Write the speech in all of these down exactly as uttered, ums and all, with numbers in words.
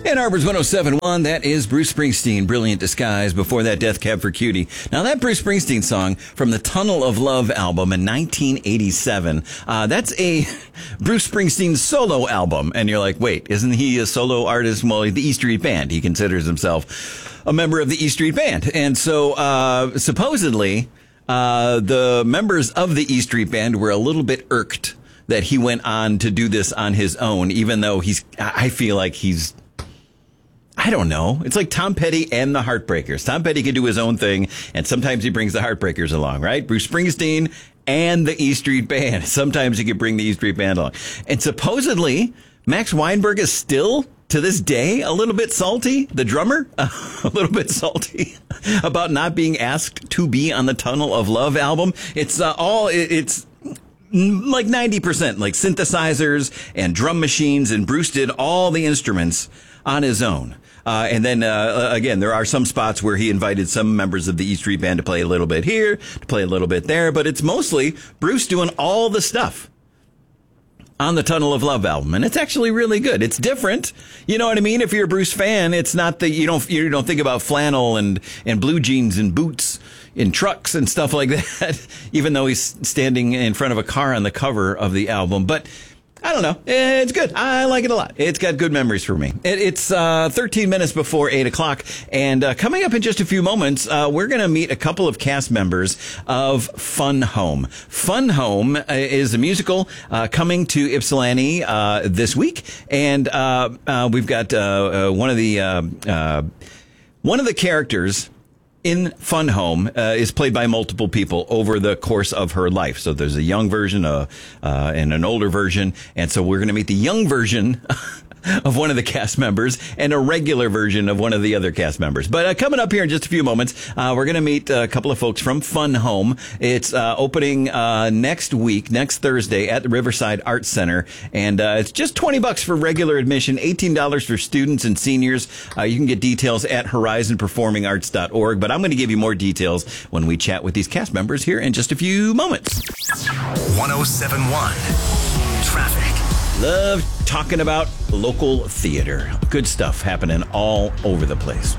Ann Arbor's one oh seven point one, that is Bruce Springsteen, Brilliant Disguise. Before that, Death Cab for Cutie. Now, that Bruce Springsteen song from the Tunnel of Love album in nineteen eighty-seven, uh, that's a Bruce Springsteen solo album. And you're like, wait, isn't he a solo artist? Well, the E Street Band. He considers himself a member of the E Street Band. And so, uh, supposedly, uh, the members of the E Street Band were a little bit irked that he went on to do this on his own, even though he's, I feel like he's, I don't know. It's like Tom Petty and the Heartbreakers. Tom Petty can do his own thing, and sometimes he brings the Heartbreakers along, right? Bruce Springsteen and the E Street Band. Sometimes he can bring the E Street Band along. And supposedly, Max Weinberg is still, to this day, a little bit salty, the drummer, a little bit salty about not being asked to be on the Tunnel of Love album. It's uh, all, it, it's... like ninety percent like synthesizers and drum machines, and Bruce did all the instruments on his own. Uh, and then, uh, again, there are some spots where he invited some members of the E Street Band to play a little bit here, to play a little bit there, but it's mostly Bruce doing all the stuff on the Tunnel of Love album. And it's actually really good. It's different. You know what I mean? If you're a Bruce fan, it's not that you don't, you don't think about flannel and, and blue jeans and boots in trucks and stuff like that, even though he's standing in front of a car on the cover of the album. But I don't know. It's good. I like it a lot. It's got good memories for me. It, it's uh, thirteen minutes before eight o'clock. And uh, coming up in just a few moments, uh, we're going to meet a couple of cast members of Fun Home. Fun Home is a musical uh, coming to Ypsilanti uh, this week. And uh, uh, we've got uh, uh, one of the uh, uh, one of the characters in Fun Home uh, is played by multiple people over the course of her life. So there's a young version uh, uh, and an older version. And so we're going to meet the young version of one of the cast members and a regular version of one of the other cast members. But uh, coming up here in just a few moments, uh, we're going to meet a couple of folks from Fun Home. It's uh, opening uh, next week, next Thursday at the Riverside Arts Center. And uh, it's just twenty bucks for regular admission, eighteen dollars for students and seniors. Uh, you can get details at horizon performing arts dot org. But I'm going to give you more details when we chat with these cast members here in just a few moments. one oh seven point one Traffic. Love talking about local theater. Good stuff happening all over the place.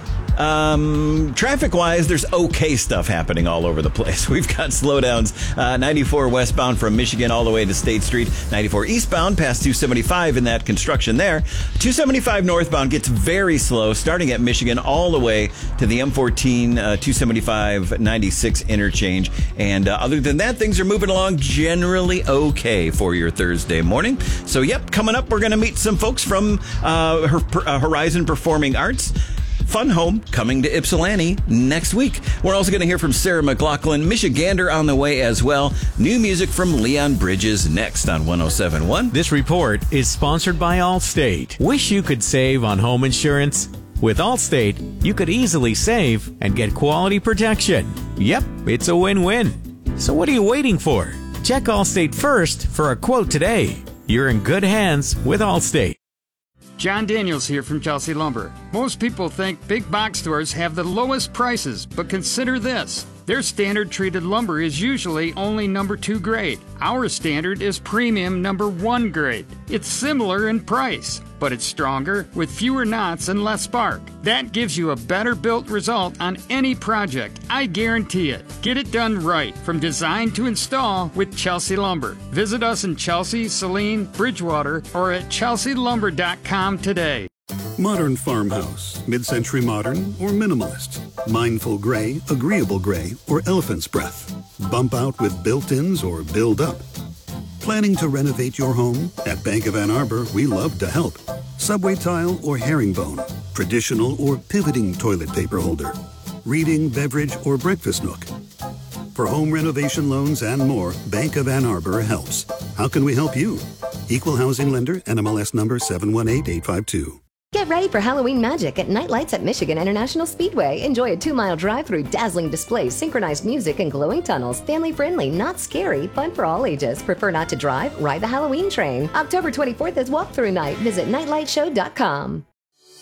Um, traffic-wise, there's okay stuff happening all over the place. We've got slowdowns, uh, ninety-four westbound from Michigan all the way to State Street, ninety-four eastbound past two seventy-five in that construction there. two seventy-five northbound gets very slow, starting at Michigan all the way to the M fourteen, uh, two seventy-five ninety-six interchange. And uh, other than that, things are moving along generally okay for your Thursday morning. So, yep, coming up, we're going to meet some folks from uh, Horizon Performing Arts. Fun Home coming to Ypsilanti next week. We're also going to hear from Sarah McLaughlin, Michigander on the way as well. New music from Leon Bridges next on one oh seven point one. This report is sponsored by Allstate. Wish you could save on home insurance? With Allstate, you could easily save and get quality protection. Yep, it's a win-win. So what are you waiting for? Check Allstate first for a quote today. You're in good hands with Allstate. John Daniels here from Chelsea Lumber. Most people think big box stores have the lowest prices, but consider this. Their standard treated lumber is usually only number two grade. Our standard is premium number one grade. It's similar in price, but it's stronger with fewer knots and less spark. That gives you a better built result on any project. I guarantee it. Get it done right from design to install with Chelsea Lumber. Visit us in Chelsea, Saline, Bridgewater, or at chelsea lumber dot com today. Modern farmhouse, mid-century modern, or minimalist. Mindful gray, agreeable gray, or elephant's breath. Bump out with built-ins or build up. Planning to renovate your home? At Bank of Ann Arbor, we love to help. Subway tile or herringbone. Traditional or pivoting toilet paper holder. Reading, beverage, or breakfast nook. For home renovation loans and more, Bank of Ann Arbor helps. How can we help you? Equal housing lender, N M L S number seven one eight eight five two. Get ready for Halloween magic at Night Lights at Michigan International Speedway. Enjoy a two-mile drive through dazzling displays, synchronized music, and glowing tunnels. Family-friendly, not scary, fun for all ages. Prefer not to drive? Ride the Halloween train. October twenty-fourth is walkthrough night. Visit nightlight show dot com.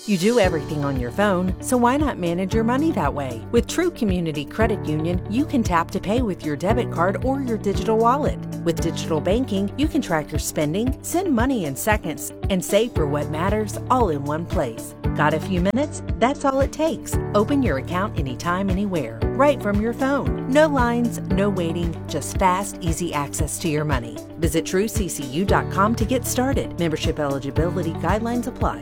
You do everything on your phone, so why not manage your money that way? With True Community Credit Union, you can tap to pay with your debit card or your digital wallet. With digital banking, you can track your spending, send money in seconds, and save for what matters all in one place. Got a few minutes? That's all it takes. Open your account anytime, anywhere, right from your phone. No lines, no waiting, just fast, easy access to your money. Visit true c c u dot com to get started. Membership eligibility guidelines apply.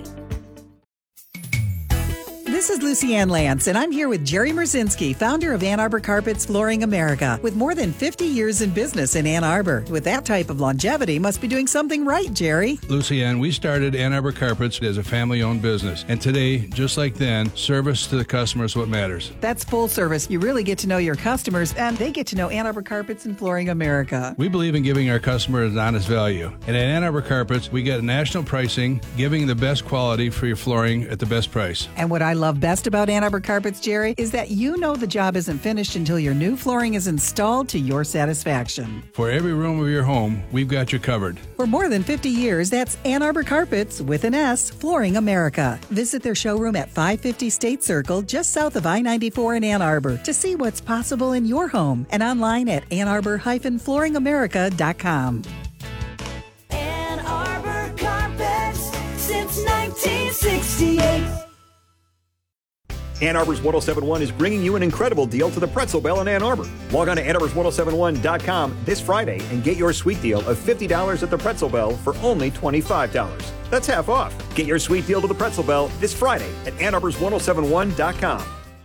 This is Lucy Ann Lance, and I'm here with Jerry Merzinski, founder of Ann Arbor Carpets Flooring America. With more than fifty years in business in Ann Arbor, with that type of longevity, must be doing something right, Jerry. Lucy Ann, we started Ann Arbor Carpets as a family-owned business. And today, just like then, service to the customer is what matters. That's full service. You really get to know your customers, and they get to know Ann Arbor Carpets and Flooring America. We believe in giving our customers an honest value. And at Ann Arbor Carpets, we get national pricing, giving the best quality for your flooring at the best price. And what I love best about Ann Arbor Carpets, Jerry, is that you know the job isn't finished until your new flooring is installed to your satisfaction. For every room of your home, we've got you covered. For more than fifty years, that's Ann Arbor Carpets, with an S, Flooring America. Visit their showroom at five fifty State Circle, just south of I ninety-four in Ann Arbor, to see what's possible in your home, and online at ann arbor dash flooring america dot com. Ann Arbor Carpets since nineteen sixty-eight. Ann Arbor's ten seventy-one is bringing you an incredible deal to the Pretzel Bell in Ann Arbor. Log on to ann arbors ten seventy-one dot com this Friday and get your sweet deal of fifty dollars at the Pretzel Bell for only twenty-five dollars. That's half off. Get your sweet deal to the Pretzel Bell this Friday at ann arbors ten seventy-one dot com.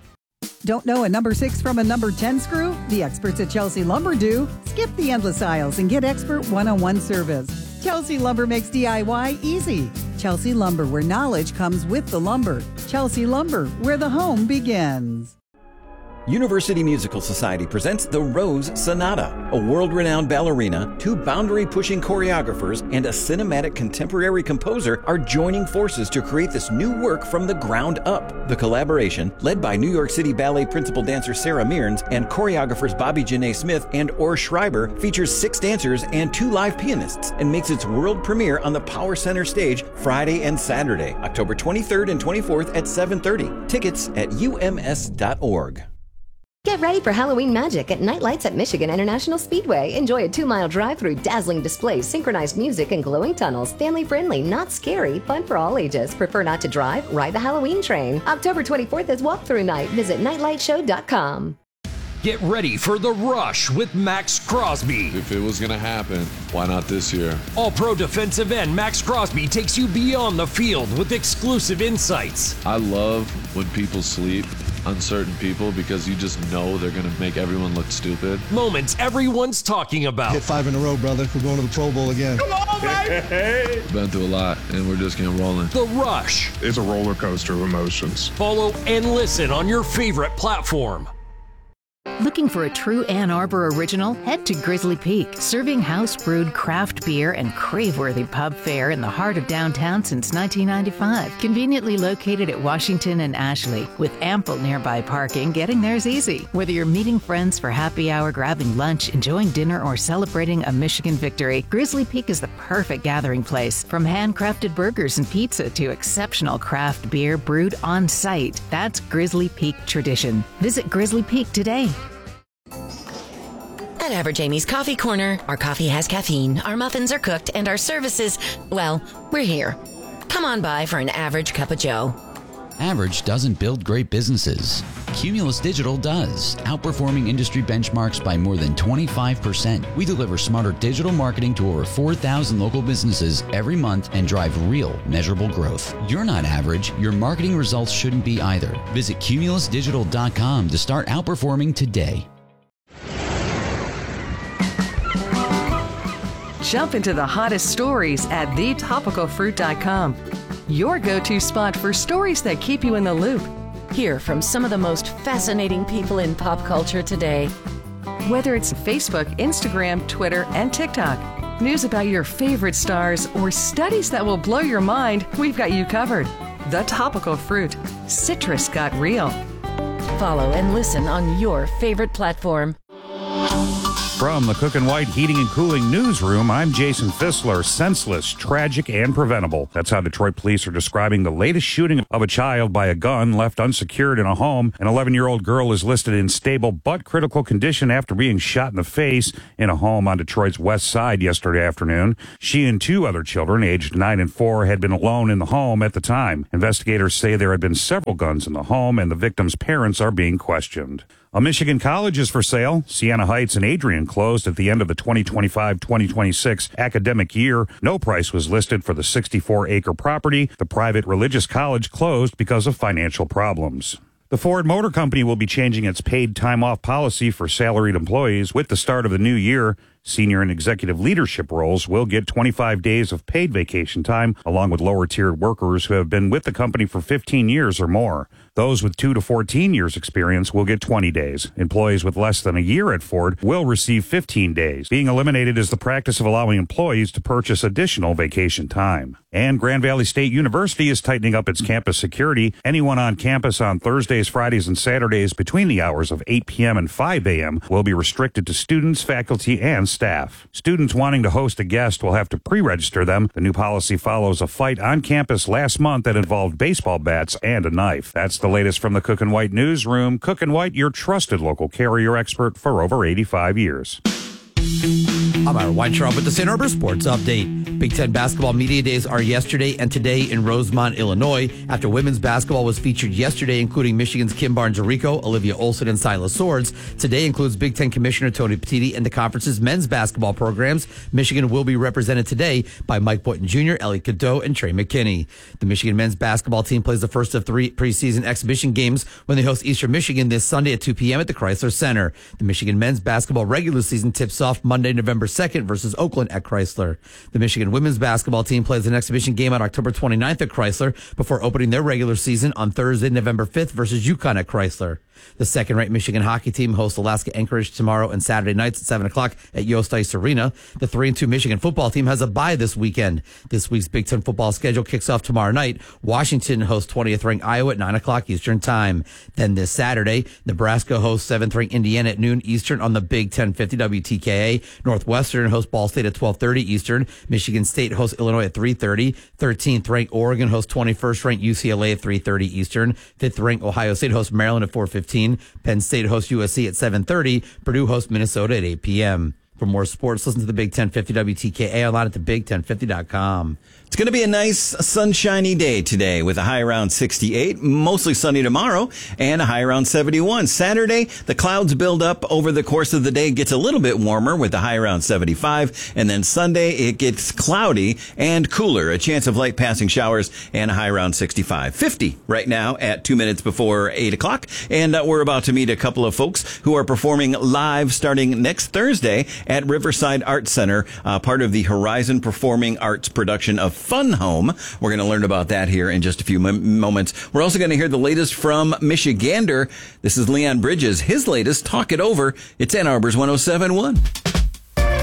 Don't know a number six from a number ten screw? The experts at Chelsea Lumber do. Skip the endless aisles and get expert one-on-one service. Chelsea Lumber makes D I Y easy. Chelsea Lumber, where knowledge comes with the lumber. Chelsea Lumber, where the home begins. University Musical Society presents The Rose Sonata. A world-renowned ballerina, two boundary-pushing choreographers, and a cinematic contemporary composer are joining forces to create this new work from the ground up. The collaboration, led by New York City Ballet principal dancer Sarah Mearns and choreographers Bobby Janae Smith and Orr Schreiber, features six dancers and two live pianists and makes its world premiere on the Power Center stage Friday and Saturday, October twenty-third and twenty-fourth at seven thirty. Tickets at u m s dot org. Get ready for Halloween magic at Night Lights at Michigan International Speedway. Enjoy a two-mile drive through dazzling displays, synchronized music, and glowing tunnels. Family-friendly, not scary, fun for all ages. Prefer not to drive? Ride the Halloween train. October twenty-fourth is walkthrough night. Visit nightlight show dot com. Get ready for The Rush with Max Crosby. If it was going to happen, why not this year? All-pro defensive end Max Crosby takes you beyond the field with exclusive insights. I love when people sleep on certain people because you just know they're going to make everyone look stupid. Moments everyone's talking about. Hit five in a row, brother. We're going to the Pro Bowl again. Come on, baby! Hey. Been through a lot, and we're just getting rolling. The Rush. It's a roller coaster of emotions. Follow and listen on your favorite platform. Looking for a true Ann Arbor original? Head to Grizzly Peak, serving house-brewed craft beer and crave-worthy pub fare in the heart of downtown since nineteen ninety-five. Conveniently located at Washington and Ashley, with ample nearby parking, getting there's easy. Whether you're meeting friends for happy hour, grabbing lunch, enjoying dinner, or celebrating a Michigan victory, Grizzly Peak is the perfect gathering place. From handcrafted burgers and pizza to exceptional craft beer brewed on site, that's Grizzly Peak tradition. Visit Grizzly Peak today. At Average Amy's Coffee Corner, our coffee has caffeine, our muffins are cooked, and our services, well, we're here. Come on by for an average cup of joe. Average doesn't build great businesses. Cumulus Digital does, outperforming industry benchmarks by more than twenty-five percent. We deliver smarter digital marketing to over four thousand local businesses every month and drive real, measurable growth. You're not average. Your marketing results shouldn't be either. Visit cumulus digital dot com to start outperforming today. Jump into the hottest stories at the topical fruit dot com. Your go-to spot for stories that keep you in the loop. Hear from some of the most fascinating people in pop culture today. Whether it's Facebook, Instagram, Twitter, and TikTok, news about your favorite stars, or studies that will blow your mind, we've got you covered. The Topical Fruit. Citrus got real. Follow and listen on your favorite platform. From the Cook and White Heating and Cooling Newsroom, I'm Jason Fissler. Senseless, tragic, and preventable. That's how Detroit police are describing the latest shooting of a child by a gun left unsecured in a home. An eleven-year-old girl is listed in stable but critical condition after being shot in the face in a home on Detroit's west side yesterday afternoon. She and two other children, aged nine and four, had been alone in the home at the time. Investigators say there had been several guns in the home, and the victim's parents are being questioned. A Michigan college is for sale. Siena Heights and Adrian closed at the end of the twenty twenty-five twenty twenty-six academic year. No price was listed for the sixty-four acre property. The private religious college closed because of financial problems. The Ford Motor Company will be changing its paid time off policy for salaried employees with the start of the new year. Senior and executive leadership roles will get twenty-five days of paid vacation time, along with lower-tiered workers who have been with the company for fifteen years or more. Those with two to fourteen years experience will get twenty days. Employees with less than a year at Ford will receive fifteen days. Being eliminated is the practice of allowing employees to purchase additional vacation time. And Grand Valley State University is tightening up its campus security. Anyone on campus on Thursdays, Fridays, and Saturdays between the hours of eight p.m. and five a.m. will be restricted to students, faculty, and staff. Students wanting to host a guest will have to pre-register them. The new policy follows a fight on campus last month that involved baseball bats and a knife. That's the latest from the Cook and White Newsroom. Cook and White, your trusted local carrier expert for over eighty-five years. I'm Ira Weintraub with the Saint Arbor Sports Update. Big Ten basketball media days are yesterday and today in Rosemont, Illinois. After women's basketball was featured yesterday, including Michigan's Kim Barnes-Arico, Olivia Olson, and Silas Swords. Today includes Big Ten Commissioner Tony Petitti and the conference's men's basketball programs. Michigan will be represented today by Mike Boynton Junior, Ellie Cadeau, and Trey McKinney. The Michigan men's basketball team plays the first of three preseason exhibition games when they host Eastern Michigan this Sunday at two p.m. at the Chrysler Center. The Michigan men's basketball regular season tips off Monday, November second versus Oakland at Chrysler. The Michigan women's basketball team plays an exhibition game on October twenty-ninth at Chrysler before opening their regular season on Thursday, November fifth versus UConn at Chrysler. The second-rate Michigan hockey team hosts Alaska Anchorage tomorrow and Saturday nights at seven o'clock at Yost Ice Arena. The three and two Michigan football team has a bye this weekend. This week's Big Ten football schedule kicks off tomorrow night. Washington hosts twentieth-ranked Iowa at nine o'clock Eastern Time. Then this Saturday, Nebraska hosts seventh-ranked Indiana at noon Eastern on the Big Ten fifty W T K A. Northwestern hosts Ball State at twelve thirty Eastern. Michigan State hosts Illinois at three thirty. thirteenth-ranked Oregon hosts twenty-first-ranked U C L A at three thirty Eastern. fifth-ranked Ohio State hosts Maryland at four fifteen. Penn State hosts U S C at seven thirty. Purdue hosts Minnesota at eight p.m. For more sports, listen to the Big Ten fifty W T K A online at the big ten fifty dot com. It's going to be a nice sunshiny day today with a high around sixty-eight, mostly sunny tomorrow, and a high around seventy-one. Saturday, the clouds build up over the course of the day, gets a little bit warmer with a high around seventy-five, and then Sunday it gets cloudy and cooler, a chance of light passing showers, and a high around sixty-five. fifty right now at two minutes before eight o'clock, and uh, we're about to meet a couple of folks who are performing live starting next Thursday at Riverside Arts Center, uh, part of the Horizon Performing Arts production of Fun Home. We're going to learn about that here in just a few m- moments. We're also going to hear the latest from Michigander. This is Leon Bridges. His latest, Talk It Over. It's Ann Arbor's one oh seven point one.